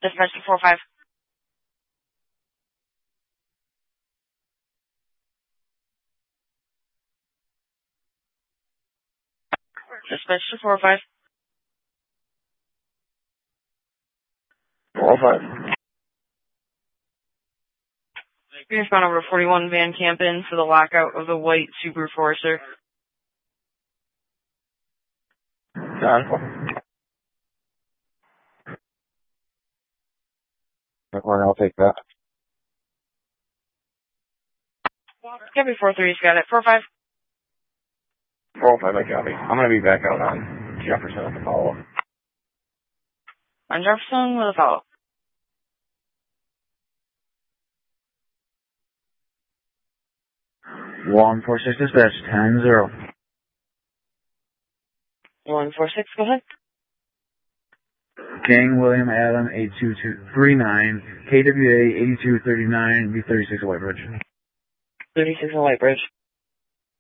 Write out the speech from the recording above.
Dispatch to 4-5. Dispatch to 4-5. 4-5. We respond over to 41 Van Campen for the lockout of the white Subaru Forester. Done. I'll take that. Copy 4-3's got it. 4-5. 4-5, I copy. I'm going to be back out on Jefferson at the follow-up. On Jefferson with a follow-up. 146 dispatch, 10-0. 146, go ahead. King William Adam 82239, KWA 8239, B36 at White Bridge. 36 at White Bridge.